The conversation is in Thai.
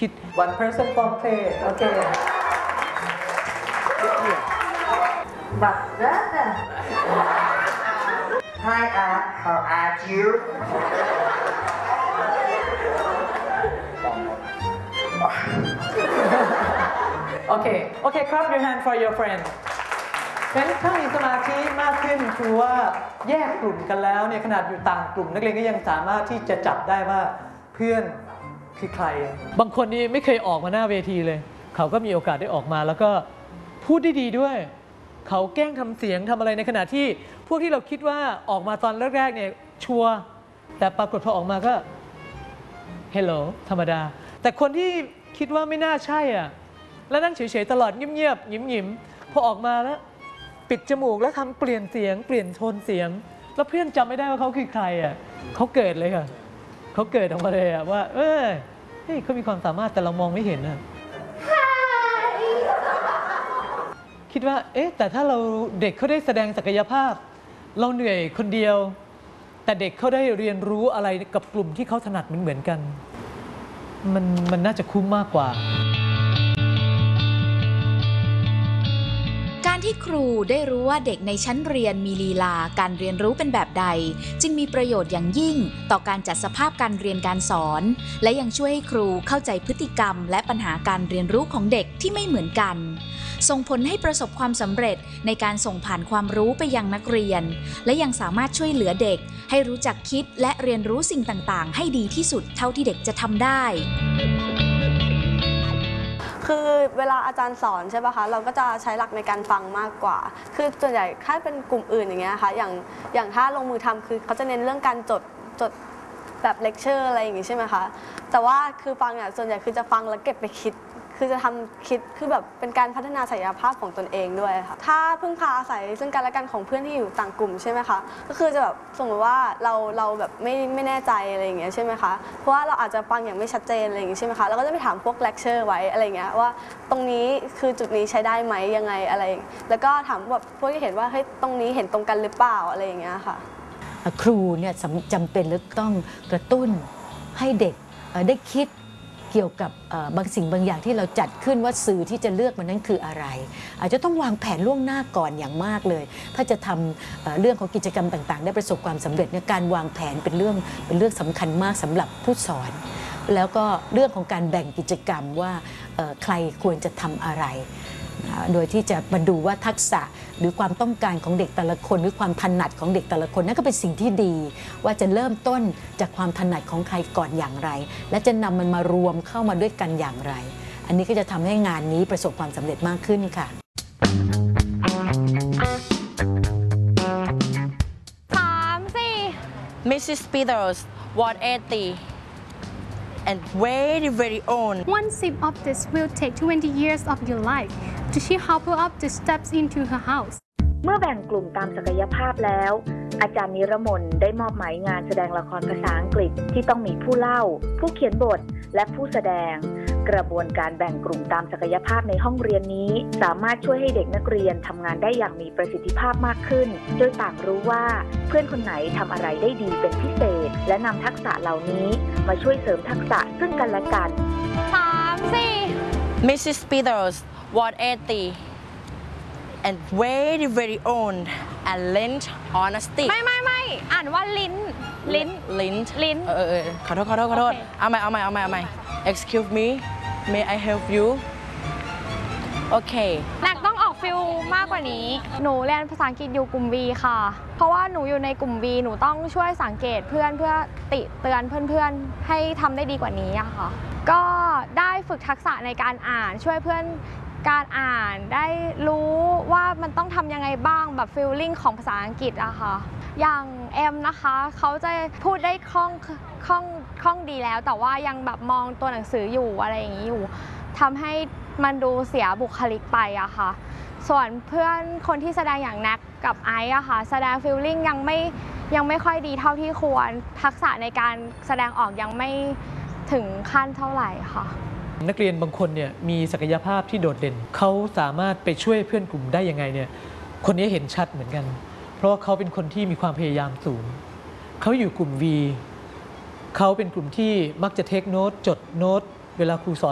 คิด one person from play โอเคบัตรนะ Hi how are you โอเคครับ your hand for your friend งั้นถ้ามีสมาธิมากขึ้นคือว่าแยกกลุ่มกันแล้วเนี่ยขนาดอยู่ต่างกลุ่มนักเรียนก็ยังสามารถที่จะจับได้ว่าเพื่อนคือใครบางคนนี่ไม่เคยออกมาหน้าเวทีเลยเขาก็มีโอกาสได้ออกมาแล้วก็พูดได้ดีด้วยเขาแกล้งทำเสียงทำอะไรในขณะที่พวกที่เราคิดว่าออกมาตอนแรกๆเนี่ยชัวร์แต่ปรากฏพอออกมาก็ Hello ธรรมดาแต่คนที่คิดว่าไม่น่าใช่อ่ะแล้วนั่งเฉยๆตลอดเงียบๆหยิ้มๆพอออกมาแล้วปิดจมูกแล้วทำเปลี่ยนเสียงเปลี่ยนโทนเสียงแล้วเพื่อนจำไม่ได้ว่าเขาคือใครอ่ะเขาเกิดเลยค่ะเขาเกิดออกมาเลยอ่ะว่าเฮ้ยเขามีความสามารถแต่เรามองไม่เห็นอ่ะคิดว่าแต่ถ้าเราเด็กเขาได้แสดงศักยภาพเราเหนื่อยคนเดียวแต่เด็กเขาได้เรียนรู้อะไรกับกลุ่มที่เขาถนัดเหมือนกันมันน่าจะคุ้มมากกว่าการที่ครูได้รู้ว่าเด็กในชั้นเรียนมีลีลาการเรียนรู้เป็นแบบใดจึงมีประโยชน์อย่างยิ่งต่อการจัดสภาพการเรียนการสอนและยังช่วยให้ครูเข้าใจพฤติกรรมและปัญหาการเรียนรู้ของเด็กที่ไม่เหมือนกันส่งผลให้ประสบความสำเร็จในการส่งผ่านความรู้ไปยังนักเรียนและยังสามารถช่วยเหลือเด็กให้รู้จักคิดและเรียนรู้สิ่งต่างๆให้ดีที่สุดเท่าที่เด็กจะทำได้คือเวลาอาจารย์สอนใช่ป่ะคะเราก็จะใช้หลักในการฟังมากกว่าคือส่วนใหญ่ถ้าเป็นกลุ่มอื่นอย่างเงี้ยค่ะอย่างถ้าลงมือทำคือเขาจะเน้นเรื่องการจดแบบเลคเชอร์อะไรอย่างงี้ใช่ไหมคะแต่ว่าคือฟังเนี่ยส่วนใหญ่คือจะฟังแล้วเก็บไปคิดคือจะทำคิดคือแบบเป็นการพัฒนาศักยภาพของตนเองด้วยค่ะถ้าพึ่งพาอาศัยซึ่งกันและกันของเพื่อนที่อยู่ต่างกลุ่มใช่ไหมคะก็คือจะแบบสมมติว่าเราแบบไม่แน่ใจอะไรอย่างเงี้ยใช่ไหมคะเพราะว่าเราอาจจะฟังอย่างไม่ชัดเจนอะไรอย่างงี้ใช่ไหมคะเราก็จะไปถามพวกเลคเชอร์ไว้อะไรเงี้ยว่าตรงนี้คือจุดนี้ใช้ได้ไหมยังไงอะไรแล้วก็ถามแบบพวกที่เห็นว่าเฮ้ยตรงนี้เห็นตรงกันหรือเปล่าอะไรอย่างเงี้ยค่ะครูเนี่ยจำเป็นหรือต้องกระตุ้นให้เด็กได้คิดเกี่ยวกับบางสิ่งบางอย่างที่เราจัดขึ้นว่าสื่อที่จะเลือกมันนั้นคืออะไรอาจจะต้องวางแผนล่วงหน้าก่อนอย่างมากเลยถ้าจะทำเรื่องของกิจกรรมต่างๆได้ประสบความสำเร็จในการวางแผนเป็นเรื่องสำคัญมากสำหรับผู้สอนแล้วก็เรื่องของการแบ่งกิจกรรมว่าใครควรจะทำอะไรโดยที่จะมาดูว่าทักษะหรือความต้องการของเด็กแต่ละคนหรือความถนัดของเด็กแต่ละคนนั่นก็เป็นสิ่งที่ดีว่าจะเริ่มต้นจากความถนัดของใครก่อนอย่างไรและจะนำมันมารวมเข้ามาด้วยกันอย่างไรอันนี้ก็จะทำให้งานนี้ประสบความสำเร็จมากขึ้นค่ะ Mrs. Peters, Ward 80, and very own. One sip of this will take 20 years of your life. To she hobble up the steps into her house. เมื่อแบ่งกลุ่มตามศักยภาพแล้วอาจารย์นิรมนได้มอบหมายงานแสดงละครภาษาอังกฤษที่ต้องมีผู้เล่าผู้เขียนบทและผู้แสดงกระบวนการแบ่งกลุ่มตามศักยภาพในห้องเรียนนี้สามารถช่วยให้เด็กนักเรียนทำงานได้อย่างมีประสิทธิภาพมากขึ้นโดยต่างรู้ว่าเพื่อนคนไหนทำอะไรได้ดีเป็นพิเศษและนำทักษะเหล่านี้มาช่วยเสริมทักษะซึ่งกันและกัน Mrs. Peters, Ward 80, and very own and lent honesty. ไม่อ่านว่าลิ้นขอโทษเอาใหม่ Excuse me may I help you โอเคนักต้องออกฟิลมากกว่านี้หนูเรียนภาษาอังกฤษอยู่กลุ่ม V ค่ะเพราะว่าหนูอยู่ในกลุ่ม V หนูต้องช่วยสังเกตเพื่อนเพื่อติเตือนเพื่อนให้ทำได้ดีกว่านี้อะค่ะก็ได้ฝึกทักษะในการอ่านช่วยเพื่อนการอ่านได้รู้ว่ามันต้องทำยังไงบ้างแบบฟีลลิ่งของภาษาอังกฤษอะค่ะอย่างเอ็มนะคะเขาจะพูดได้คล่องดีแล้วแต่ว่ายังแบบมองตัวหนังสืออยู่อะไรอย่างนี้อยู่ทำให้มันดูเสียบุคลิกไปอะค่ะส่วนเพื่อนคนที่แสดงอย่างแน็กกับไอซ์อะค่ะแสดงฟีลลิ่งยังไม่ค่อยดีเท่าที่ควรทักษะในการแสดงออกยังไม่ถึงขั้นเท่าไหร่ค่ะนักเรียนบางคนเนี่ยมีศักยภาพที่โดดเด่นเขาสามารถไปช่วยเพื่อนกลุ่มได้ยังไงเนี่ยคนนี้เห็นชัดเหมือนกันเพราะว่าเขาเป็นคนที่มีความพยายามสูงเขาอยู่กลุ่ม V เขาเป็นกลุ่มที่มักจะเทคโน้ตจดโน้ตเวลาครูสอน